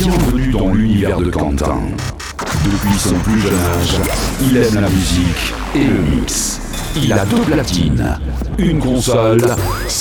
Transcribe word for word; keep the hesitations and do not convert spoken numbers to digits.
bienvenue dans l'univers de Quentin. Depuis son plus jeune âge, il aime la musique et le mix. Il a deux platines, une console,